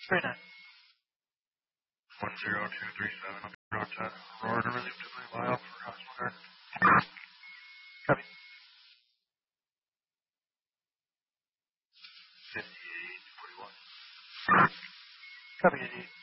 Straight 9. 10237. I'll be brought to Aurora to relieve to my mile for hospital guard. Copy. 5841. Copy, 88.